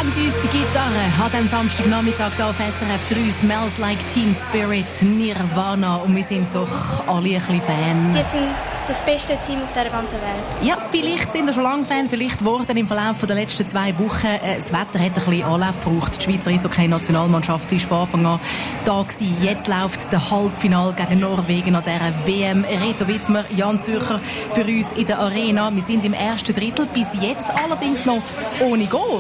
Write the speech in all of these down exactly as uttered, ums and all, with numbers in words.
nennt uns die Gitarre. Hat am Samstagnachmittag hier auf S R F drei «Smells Like Teen Spirit», Nirvana. Und wir sind doch alle ein bisschen Fan. Die sind das beste Team auf der ganzen Welt. Ja, vielleicht sind wir schon lange Fan, vielleicht wurden im Verlauf der letzten zwei Wochen. Äh, das Wetter hat ein bisschen Anlauf gebraucht. Die Schweizer Eishockey-Nationalmannschaft war von Anfang an da gewesen. Jetzt läuft der Halbfinale gegen Norwegen an dieser W M. Reto Wittmer, Jan Zürcher für uns in der Arena. Wir sind im ersten Drittel, bis jetzt allerdings noch ohne Goal.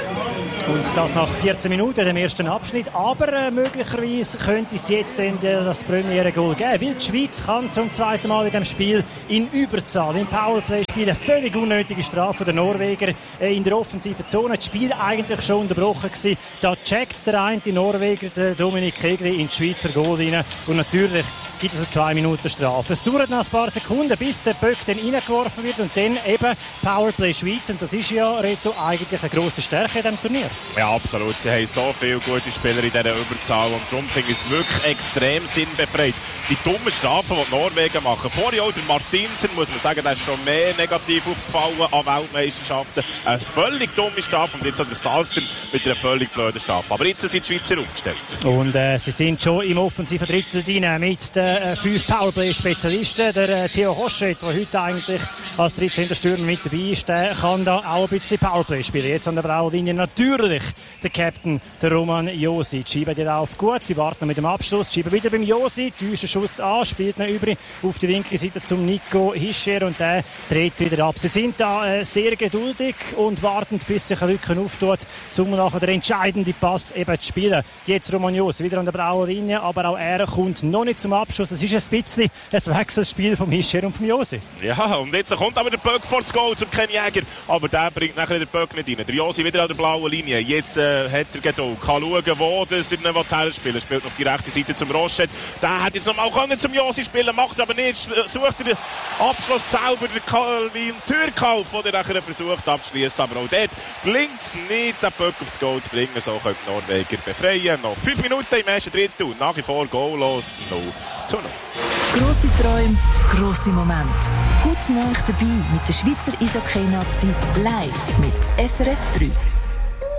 Und das nach vierzehn Minuten im ersten Abschnitt. Aber äh, möglicherweise könnte es jetzt in der, das Premiere-Goal geben. Weil die Schweiz kann zum zweiten Mal in diesem Spiel in Überzahl, im Powerplay-Spiel, eine völlig unnötige Strafe der Norweger äh, in der offensiven Zone. Das Spiel eigentlich schon unterbrochen gewesen. Da checkt der eine die Norweger, der Dominik Kegli, in die Schweizer Goal rein. Und natürlich gibt es eine zwei Minuten Strafe. Es dauert noch ein paar Sekunden, bis der Böck dann reingeworfen wird und dann eben Powerplay Schweiz. Und das ist ja, Reto, eigentlich eine grosse Stärke in diesem Turnier. Ja, absolut. Sie haben so viele gute Spieler in dieser Überzahl und darum finde ich es wirklich extrem sinnbefreit. Die dummen Strafen, die die Norwegen machen. Vorher auch der Martinsen, muss man sagen, der ist schon mehr negativ aufgefallen an Weltmeisterschaften. Eine völlig dumme Strafe und jetzt auch der Salsten mit einer völlig blöden Strafe. Aber jetzt sind die Schweizer aufgestellt. Und äh, sie sind schon im offensiven Drittel drin mit den äh, fünf Powerplay-Spezialisten. Der äh, Theo Hoschet, der heute eigentlich als dreizehnter Stürmer mit dabei ist, der kann da auch ein bisschen Powerplay spielen. Jetzt an der blauen Linie natürlich der Captain, der Roman Josi. Die Scheibe geht auf gut, sie warten mit dem Abschluss. Die Scheibe wieder beim Josi, täuscht den Schuss an, spielt ihn über auf die linke Seite zum Nico Hischer und der dreht wieder ab. Sie sind da äh, sehr geduldig und warten, bis sich eine Lücke auftut, um nachher den entscheidenden Pass eben zu spielen. Jetzt Roman Josi wieder an der blauen Linie, aber auch er kommt noch nicht zum Abschluss. Es ist ein bisschen ein Wechselspiel vom Hischer und vom Josi. Ja, und jetzt kommt aber der Böck vor das Goal zum Ken Jäger, aber der bringt nachher den Böck nicht rein. Der Josi wieder an der blauen Linie. Jetzt äh, hat er Geduld, kann schauen, wo das in den spielen. Spielt auf die rechte Seite zum Roschet. Der hat jetzt noch mal können zum Josi spielen, macht aber nicht. Sucht er den Abschluss selber, der Calvin Türkauf, der nachher versucht abzuschließen. Aber auch dort gelingt es nicht, den Böck auf das Goal zu bringen. So können die Norweger befreien. Noch fünf Minuten im ersten Drittel. Nach wie vor goallos null zu null. Grosse Träume, grosse Momente. Heute neu dabei mit der Schweizer Eishockey-Nazi live mit S R F drei.